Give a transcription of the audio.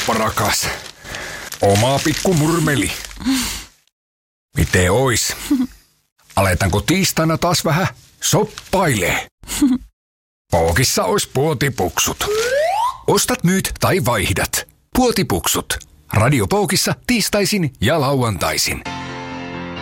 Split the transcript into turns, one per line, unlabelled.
kroppa rakas. Oma pikku murmeli. Miten ois? Aletaanko tiistaina taas vähän soppailee? Pookissa ois puotipuksut. Ostat, myyt tai vaihdat. Puotipuksut. Radio Pookissa tiistaisin ja lauantaisin.